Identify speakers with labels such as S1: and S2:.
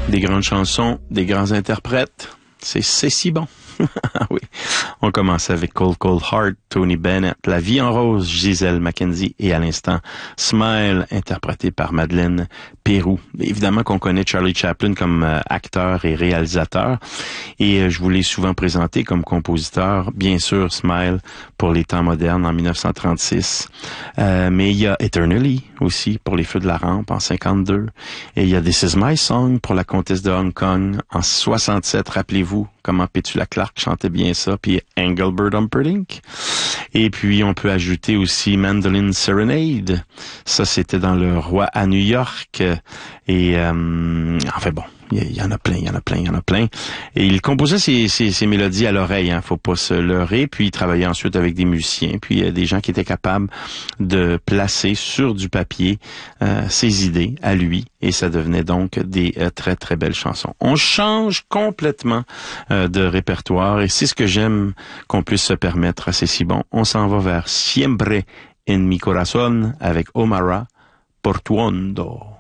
S1: Des grandes chansons, des grands interprètes, c'est si bon. Oui, on commence avec Cold Cold Heart, Tony Bennett, La vie en rose, Gisèle McKenzie et à l'instant Smile, interprété par Madeleine Peyroux. Évidemment qu'on connaît Charlie Chaplin comme acteur et réalisateur et je vous l'ai souvent présenté comme compositeur, bien sûr Smile pour les temps modernes en 1936, mais il y a Eternally aussi pour les Feux de la Rampe en 52 et il y a This Is My Song pour la Comtesse de Hong Kong en 67, rappelez-vous comment Petula Clark chantait bien ça, puis Engelbert Humperdinck. Et puis, on peut ajouter aussi Mandolin Serenade. Ça, c'était dans Le Roi à New York. Et, enfin bon, il y en a plein. Et il composait ses mélodies à l'oreille, hein, faut pas se leurrer. Puis, il travaillait ensuite avec des musiciens, puis des gens qui étaient capables de placer sur du papier ses idées à lui. Et ça devenait donc des très, très belles chansons. On change complètement de répertoire et c'est ce que j'aime qu'on puisse se permettre. C'est si bon. On s'en va vers Siempre en mi corazón avec Omara Portuondo.